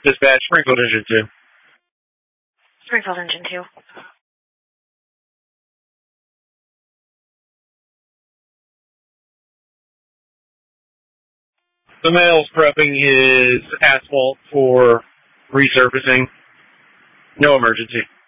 Dispatch, Springfield Engine 2. Springfield Engine 2. The male's prepping his asphalt for resurfacing. No emergency.